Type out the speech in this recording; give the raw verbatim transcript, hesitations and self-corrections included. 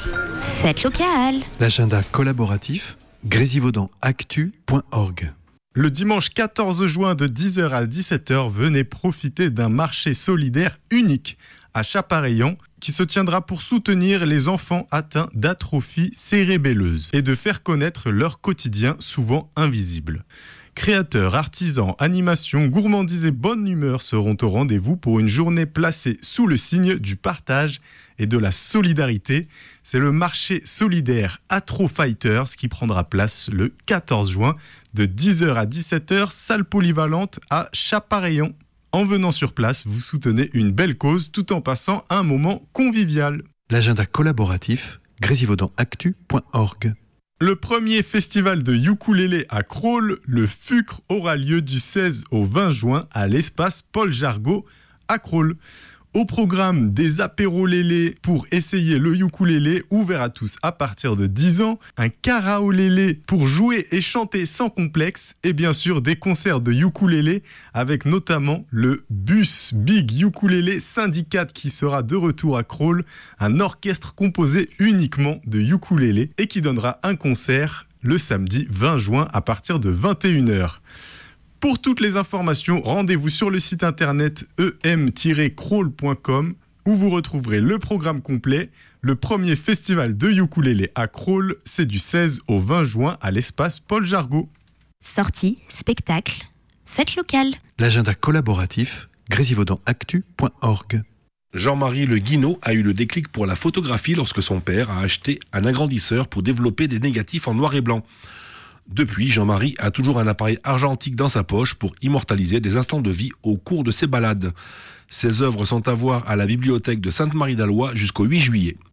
Fête locale. L'agenda collaboratif grésivaudan actu point org. Le dimanche quatorze juin de dix heures à dix-sept heures, venez profiter d'un marché solidaire unique à Chapareillan qui se tiendra pour soutenir les enfants atteints d'atrophie cérébelleuse et de faire connaître leur quotidien souvent invisible. Créateurs, artisans, animations, gourmandises et bonne humeur seront au rendez-vous pour une journée placée sous le signe du partage et de la solidarité. C'est le marché solidaire Atro Fighters qui prendra place le quatorze juin de dix heures à dix-sept heures, salle polyvalente à Chapareillan. En venant sur place, vous soutenez une belle cause tout en passant un moment convivial. L'agenda collaboratif grésivaudan actu point org. Le premier festival de ukulélé à Crolles, le F U C R, aura lieu du seize au vingt juin à l'espace Paul Jargot à Crolles. Au programme, des apérolélés pour essayer le ukulélé, ouvert à tous à partir de dix ans, un karaolélé pour jouer et chanter sans complexe, et bien sûr des concerts de ukulélé avec notamment le Bus Big Ukulélé Syndicate qui sera de retour à Crolles, un orchestre composé uniquement de ukulélé et qui donnera un concert le samedi vingt juin à partir de vingt et une heures. Pour toutes les informations, rendez-vous sur le site internet e m tiret crolles point com où vous retrouverez le programme complet. Le premier festival de ukulélé à Crolles, c'est du seize au vingt juin à l'espace Paul Jargot. Sorties, spectacles, fête locale. L'agenda collaboratif grésivaudan actu point org. Jean-Marie Le Guinaud a eu le déclic pour la photographie lorsque son père a acheté un agrandisseur pour développer des négatifs en noir et blanc. Depuis, Jean-Marie a toujours un appareil argentique dans sa poche pour immortaliser des instants de vie au cours de ses balades. Ses œuvres sont à voir à la bibliothèque de Sainte-Marie-d'Alloy jusqu'au huit juillet.